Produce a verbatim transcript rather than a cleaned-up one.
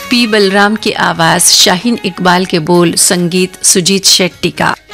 पी बलराम की आवाज, शाहीन इकबाल के बोल, संगीत सुजीत शेट्टी का।